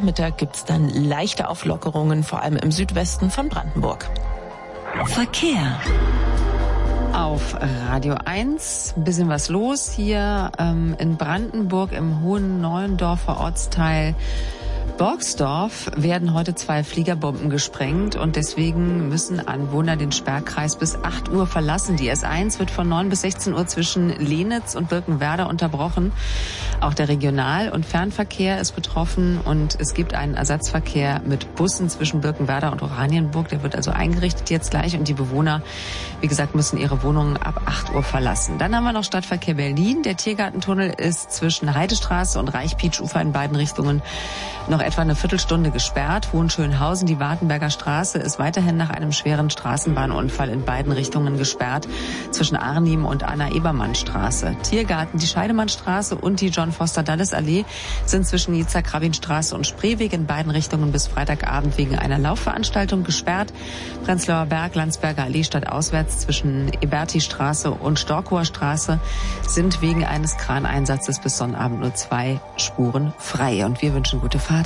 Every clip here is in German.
Nachmittag gibt's dann leichte Auflockerungen, vor allem im Südwesten von Brandenburg. Verkehr. Auf Radio 1, ein bisschen was los hier in Brandenburg im Hohen Neuendorfer Ortsteil Borgsdorf werden heute 2 Fliegerbomben gesprengt und deswegen müssen Anwohner den Sperrkreis bis 8 Uhr verlassen. Die S1 wird von 9 bis 16 Uhr zwischen Lenitz und Birkenwerder unterbrochen. Auch der Regional- und Fernverkehr ist betroffen und es gibt einen Ersatzverkehr mit Bussen zwischen Birkenwerder und Oranienburg. Der wird also eingerichtet jetzt gleich und die Bewohner, wie gesagt, müssen ihre Wohnungen ab 8 Uhr verlassen. Dann haben wir noch Stadtverkehr Berlin. Der Tiergartentunnel ist zwischen Heidestraße und Reichpietsch-Ufer in beiden Richtungen noch etwa eine Viertelstunde gesperrt. Hohenschönhausen, die Wartenberger Straße, ist weiterhin nach einem schweren Straßenbahnunfall in beiden Richtungen gesperrt, zwischen Arnim und Anna-Ebermann-Straße. Tiergarten, die Scheidemannstraße und die John-Foster-Dulles-Allee sind zwischen Yitzhak-Rabin-Straße und Spreeweg in beiden Richtungen bis Freitagabend wegen einer Laufveranstaltung gesperrt. Prenzlauer Berg, Landsberger Allee stadtauswärts zwischen Eberti-Straße und Storkower Straße sind wegen eines Kraneinsatzes bis Sonnabend nur 2 Spuren frei. Und wir wünschen gute Fahrt.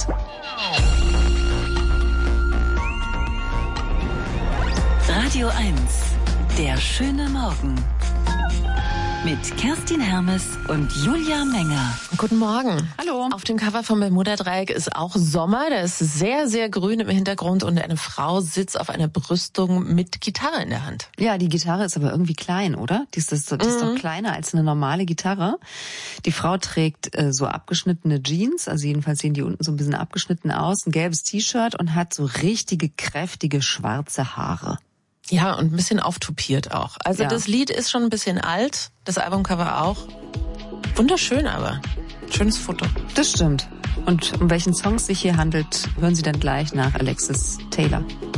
Radio 1, der schöne Morgen. Mit Kerstin Hermes und Julia Menger. Guten Morgen. Hallo. Auf dem Cover vom Bermuda-Dreieck ist auch Sommer. Da ist sehr, sehr grün im Hintergrund und eine Frau sitzt auf einer Brüstung mit Gitarre in der Hand. Ja, die Gitarre ist aber irgendwie klein, oder? Die ist doch kleiner als eine normale Gitarre. Die Frau trägt so abgeschnittene Jeans, also jedenfalls sehen die unten so ein bisschen abgeschnitten aus, ein gelbes T-Shirt und hat so richtige, kräftige, schwarze Haare. Ja, und ein bisschen auftupiert auch. Also ja. Das Lied ist schon ein bisschen alt, das Albumcover auch. Wunderschön aber. Schönes Foto. Das stimmt. Und um welchen Song es sich hier handelt, hören Sie dann gleich nach Alexis Taylor.